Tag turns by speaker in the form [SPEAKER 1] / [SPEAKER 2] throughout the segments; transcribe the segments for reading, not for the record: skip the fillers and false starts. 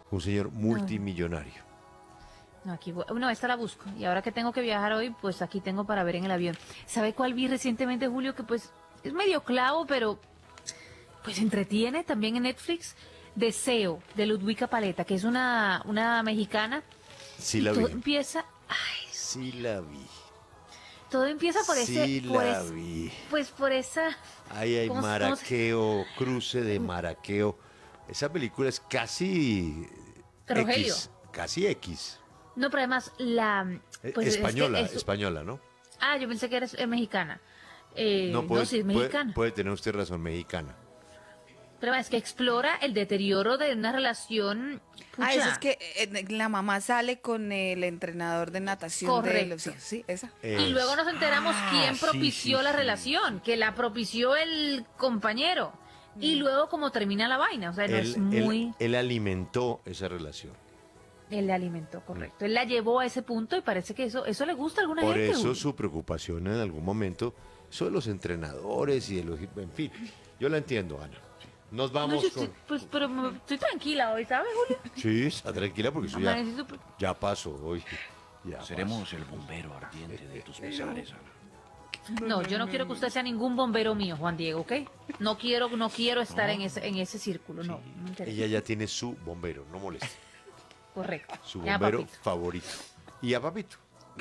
[SPEAKER 1] un señor
[SPEAKER 2] No,
[SPEAKER 1] multimillonario.
[SPEAKER 2] no, no, esta la busco. Y ahora que tengo que viajar hoy, pues aquí tengo para ver en el avión. ¿Sabe cuál vi recientemente, Julio? Que pues es medio clavo, pero pues entretiene también en Netflix. Deseo, de Ludwika Paleta, que es una mexicana.
[SPEAKER 1] Sí
[SPEAKER 2] Y
[SPEAKER 1] la
[SPEAKER 2] todo
[SPEAKER 1] vi,
[SPEAKER 2] empieza, ay,
[SPEAKER 1] sí la vi,
[SPEAKER 2] todo empieza
[SPEAKER 1] sí la vi.
[SPEAKER 2] pues por esa,
[SPEAKER 1] Ahí hay
[SPEAKER 2] ¿cómo se?
[SPEAKER 1] maraqueo, cruce de maraqueo. Esa película es casi
[SPEAKER 2] Rogelio.
[SPEAKER 1] X, casi X.
[SPEAKER 2] No, pero además pues es que
[SPEAKER 1] Española,
[SPEAKER 2] eso,
[SPEAKER 1] española, ¿no?
[SPEAKER 2] yo pensé que eres mexicana.
[SPEAKER 1] No,
[SPEAKER 2] No, sí es mexicana.
[SPEAKER 1] puede tener usted razón, mexicana.
[SPEAKER 2] Pero es que explora el deterioro de una relación,
[SPEAKER 3] Ah, esa es
[SPEAKER 2] pucha,
[SPEAKER 3] que la mamá sale con el entrenador de natación de los
[SPEAKER 2] correcto.
[SPEAKER 3] hijos. Sí, esa.
[SPEAKER 2] Y luego nos enteramos quién
[SPEAKER 1] Sí, sí,
[SPEAKER 2] propició la
[SPEAKER 1] sí.
[SPEAKER 2] relación, que la propició el compañero. Y luego cómo termina la vaina, o sea, no es muy...
[SPEAKER 1] Él alimentó esa relación.
[SPEAKER 2] Él le alimentó, correcto. Él la llevó a ese punto y parece que eso le gusta a alguna
[SPEAKER 1] Por
[SPEAKER 2] gente,
[SPEAKER 1] eso
[SPEAKER 2] Julio.
[SPEAKER 1] su preocupación en algún momento, eso de los entrenadores y de los... En fin, yo la entiendo, Ana. Nos
[SPEAKER 2] No,
[SPEAKER 1] vamos
[SPEAKER 2] yo estoy,
[SPEAKER 1] con...
[SPEAKER 2] pues, pero estoy tranquila hoy, ¿sabes, Julio?
[SPEAKER 1] Sí, está tranquila porque eso
[SPEAKER 2] Amanecí súper-
[SPEAKER 1] ya pasó hoy. Ya
[SPEAKER 4] Seremos el bombero ardiente de tus pesares, Ana.
[SPEAKER 2] No, yo no quiero que usted sea ningún bombero mío, Juan Diego, ¿ok? No quiero estar en ese círculo, no me interesa.
[SPEAKER 1] Ella ya tiene su bombero, no moleste.
[SPEAKER 2] Correcto.
[SPEAKER 1] Su
[SPEAKER 2] Ya,
[SPEAKER 1] bombero
[SPEAKER 2] papito.
[SPEAKER 1] favorito. Y a Papito.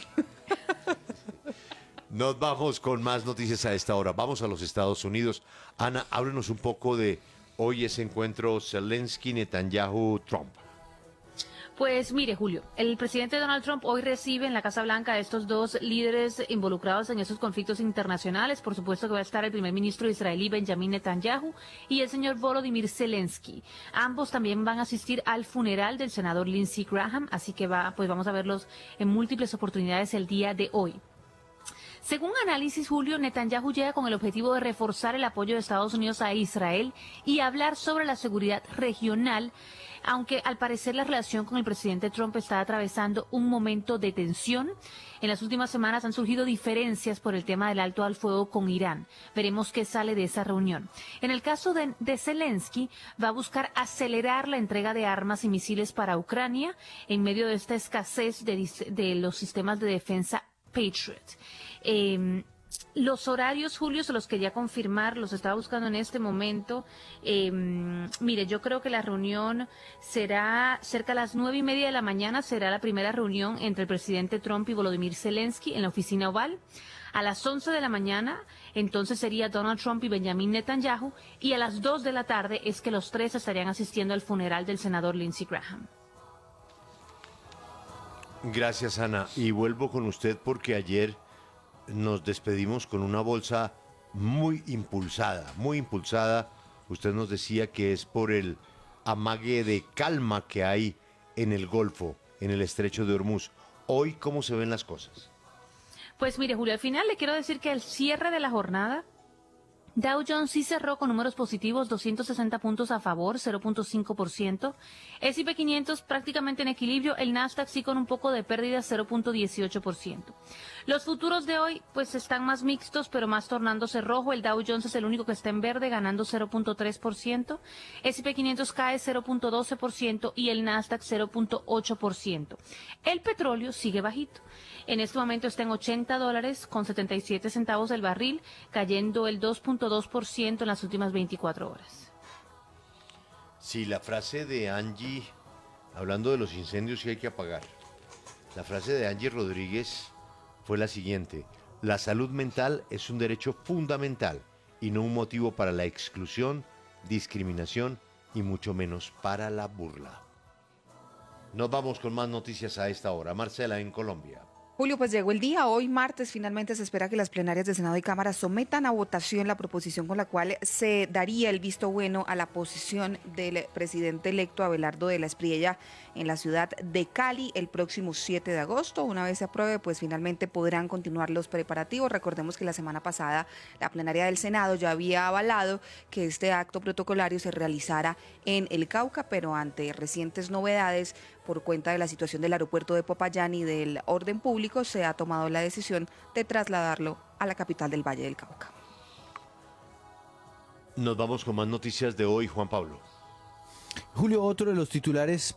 [SPEAKER 1] Nos vamos con más noticias a esta hora. Vamos a los Estados Unidos. Ana, háblenos un poco de hoy ese encuentro Zelensky, Netanyahu, Trump.
[SPEAKER 2] Pues mire, Julio, el presidente Donald Trump hoy recibe en la Casa Blanca a estos dos líderes involucrados en esos conflictos internacionales. Por supuesto que va a estar el primer ministro israelí Benjamin Netanyahu y el señor Volodymyr Zelensky. Ambos también van a asistir al funeral del senador Lindsey Graham, así que pues vamos a verlos en múltiples oportunidades el día de hoy. Según análisis, Julio, Netanyahu llega con el objetivo de reforzar el apoyo de Estados Unidos a Israel y hablar sobre la seguridad regional, aunque al parecer la relación con el presidente Trump está atravesando un momento de tensión. En las últimas semanas han surgido diferencias por el tema del alto al fuego con Irán. Veremos qué sale de esa reunión. En el caso de Zelensky, va a buscar acelerar la entrega de armas y misiles para Ucrania en medio de esta escasez de los sistemas de defensa Patriot. Los horarios, Julio, se los quería confirmar, los estaba buscando en este momento. Mire, yo creo que la reunión será cerca a las 9:30 de la mañana, será la primera reunión entre el presidente Trump y Volodymyr Zelensky en la oficina oval. A las 11 de la mañana, entonces sería Donald Trump y Benjamin Netanyahu, y a las 2 de la tarde es que los tres estarían asistiendo al funeral del senador Lindsey Graham.
[SPEAKER 1] Gracias, Ana. Y vuelvo con usted porque ayer nos despedimos con una bolsa muy impulsada, muy impulsada. Usted nos decía que es por el amague de calma que hay en el Golfo, en el estrecho de Hormuz. Hoy, ¿cómo se ven las cosas?
[SPEAKER 2] Pues mire, Julio, al final le quiero decir que al cierre de la jornada, Dow Jones sí cerró con números positivos, 260 puntos a favor, 0.5%. S&P 500 prácticamente en equilibrio, el Nasdaq sí con un poco de pérdida, 0.18%. Los futuros de hoy pues están más mixtos, pero más tornándose rojo. El Dow Jones es el único que está en verde, ganando 0.3%. S&P 500 cae 0.12% y el Nasdaq 0.8%. El petróleo sigue bajito. En este momento está en $80 con 77 centavos el barril, cayendo el 2.2% en las últimas 24 horas.
[SPEAKER 1] Sí, la frase de Angie, hablando de los incendios que hay que apagar, la frase de Angie Rodríguez fue la siguiente: la salud mental es un derecho fundamental y no un motivo para la exclusión, discriminación y mucho menos para la burla. Nos vamos con más noticias a esta hora. Marcela, en Colombia.
[SPEAKER 3] Julio, pues llegó el día. Hoy martes finalmente se espera que las plenarias de Senado y Cámara sometan a votación la proposición con la cual se daría el visto bueno a la posición del presidente electo Abelardo de la Espriella en la ciudad de Cali el próximo 7 de agosto. Una vez se apruebe, pues finalmente podrán continuar los preparativos. Recordemos que la semana pasada la plenaria del Senado ya había avalado que este acto protocolario se realizara en el Cauca, pero ante recientes novedades por cuenta de la situación del aeropuerto de Popayán y del orden público, se ha tomado la decisión de trasladarlo a la capital del Valle del Cauca.
[SPEAKER 1] Nos vamos con más noticias de hoy, Juan Pablo.
[SPEAKER 5] Julio, otro de los titulares